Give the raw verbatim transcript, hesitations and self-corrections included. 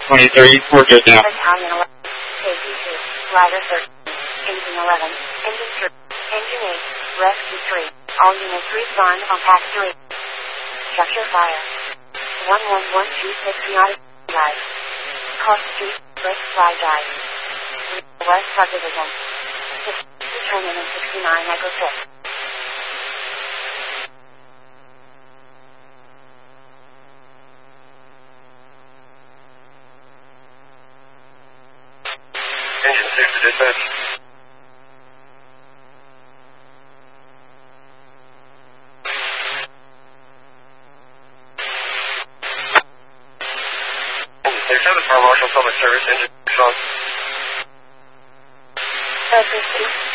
twenty-three, we're good now. Battalion eleven, Safety two, Rider thirteen, Engine eleven, Engine three, Engine eight, Rescue three, all units respond on path three. Structure fire. one one one two six Nautic Drive. Cross Street, Brick Fly Drive. West Subdivision. Determinant in sixty-nine Echo six. Engine six to dispatch. Engine six, have the Fire Marshal Public Service, engine six on. Focus two.